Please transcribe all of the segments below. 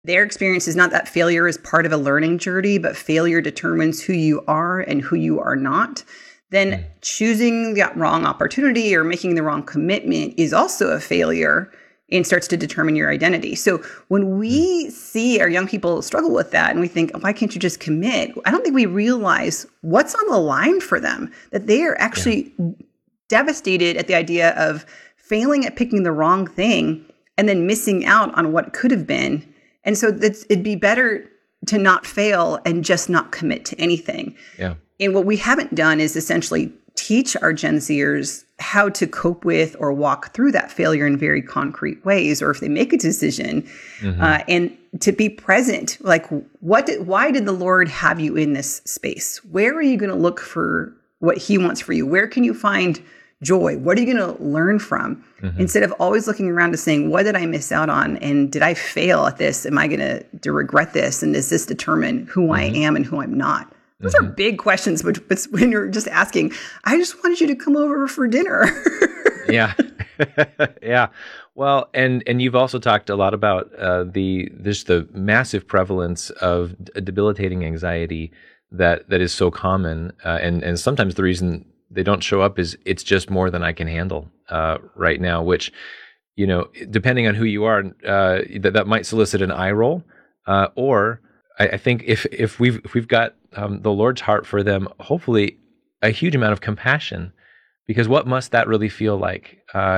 Their experience is not that failure is part of a learning journey, but failure determines who you are and who you are not. Then choosing the wrong opportunity or making the wrong commitment is also a failure and starts to determine your identity. So when we see our young people struggle with that and we think, why can't you just commit? I don't think we realize what's on the line for them, that they are actually devastated at the idea of failing at picking the wrong thing and then missing out on what could have been. And so it'd be better to not fail and just not commit to anything. Yeah. And what we haven't done is essentially teach our Gen Zers how to cope with or walk through that failure in very concrete ways, or if they make a decision, and to be present. Like, why did the Lord have you in this space? Where are you going to look for what He wants for you? Where can you find joy? What are you going to learn from? Instead of always looking around and saying, what did I miss out on? And did I fail at this? Am I going to regret this? And does this determine who I am and who I'm not? Those are big questions, but when you're just asking, I just wanted you to come over for dinner. Yeah. Yeah. Well, and you've also talked a lot about the massive prevalence of debilitating anxiety that is so common. And sometimes the reason they don't show up is it's just more than I can handle right now, which, depending on who you are, that might solicit an eye roll, or I think if we've got the Lord's heart for them, hopefully a huge amount of compassion, because what must that really feel like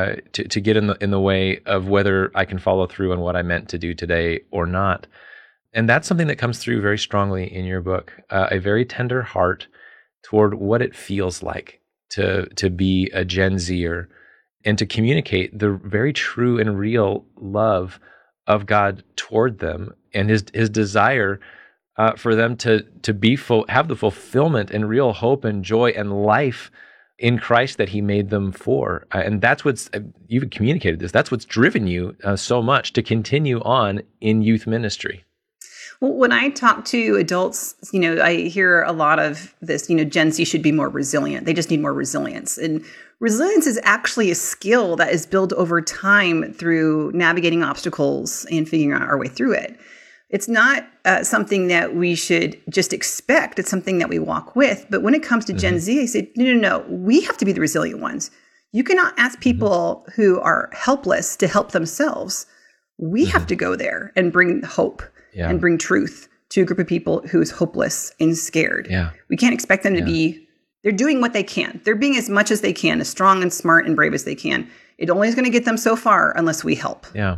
to get in the way of whether I can follow through on what I meant to do today or not? And that's something that comes through very strongly in your book, a very tender heart toward what it feels like to be a Gen Zer and to communicate the very true and real love of God toward them and his desire for them to have the fulfillment and real hope and joy and life in Christ that He made them for. And that's you've communicated this, that's what's driven you so much to continue on in youth ministry. Well, when I talk to adults, I hear a lot of this, Gen Z should be more resilient. They just need more resilience. And resilience is actually a skill that is built over time through navigating obstacles and figuring out our way through it. It's not something that we should just expect. It's something that we walk with. But when it comes to Gen Z, I say, no, we have to be the resilient ones. You cannot ask people who are helpless to help themselves. We have to go there and bring hope and bring truth to a group of people who is hopeless and scared. Yeah. We can't expect them to be, they're doing what they can. They're being as much as they can, as strong and smart and brave as they can. It only is going to get them so far unless we help. Yeah.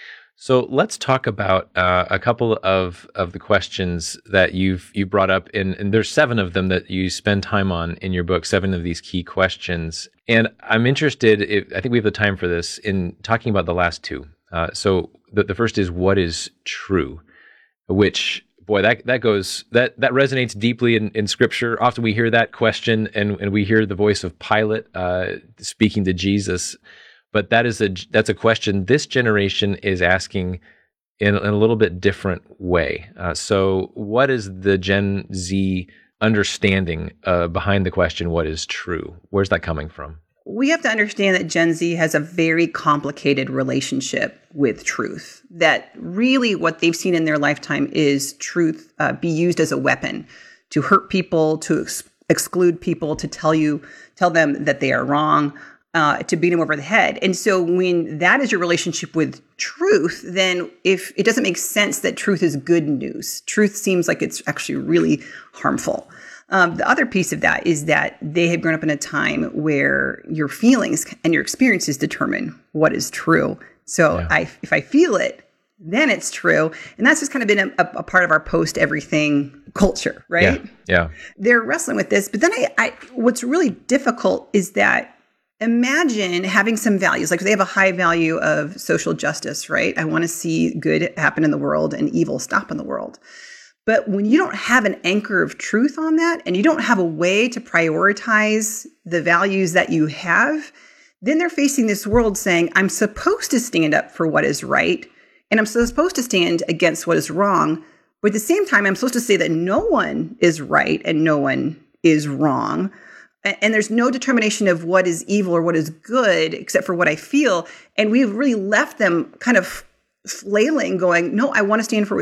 So let's talk about a couple of the questions that you brought up, and there's 7 of them that you spend time on in your book, 7 of these key questions. And I'm interested, I think we have the time for this, in talking about the last 2. So the first is, what is true? Which, boy, that resonates deeply in Scripture. Often we hear that question, and we hear the voice of Pilate speaking to Jesus. But that's a question this generation is asking in a little bit different way. So what is the Gen Z understanding behind the question, what is true? Where's that coming from? We have to understand that Gen Z has a very complicated relationship with truth, that really what they've seen in their lifetime is truth be used as a weapon to hurt people, to exclude people, to tell them that they are wrong, to beat them over the head. And so when that is your relationship with truth, then if it doesn't make sense that truth is good news, truth seems like it's actually really harmful. The other piece of that is that they have grown up in a time where your feelings and your experiences determine what is true. So if I feel it, then it's true. And that's just kind of been a part of our post-everything culture, right? Yeah. They're wrestling with this. But then what's really difficult is that imagine having some values, like they have a high value of social justice, right? I want to see good happen in the world and evil stop in the world. But when you don't have an anchor of truth on that, and you don't have a way to prioritize the values that you have, then they're facing this world saying, I'm supposed to stand up for what is right, and I'm supposed to stand against what is wrong. But at the same time, I'm supposed to say that no one is right and no one is wrong. And there's no determination of what is evil or what is good except for what I feel. And we've really left them kind of flailing, going, no, I want to stand for